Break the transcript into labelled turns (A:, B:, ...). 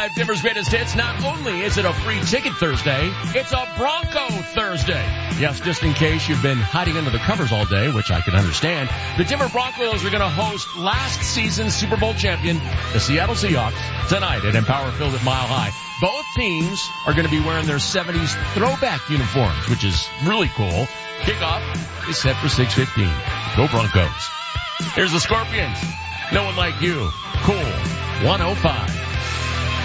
A: 105 Denver's Greatest Hits. Not only is it a free ticket Thursday, it's a Bronco Thursday. Yes, just in case you've been hiding under the covers all day, which I can understand, the Denver Broncos are going to host last season's Super Bowl champion, the Seattle Seahawks, tonight at Empower Field at Mile High. Both teams are going to be wearing their 70s throwback uniforms, which is really cool. Kickoff is set for 6:15. Go Broncos. Here's the Scorpions. No one like you. Cool. 105.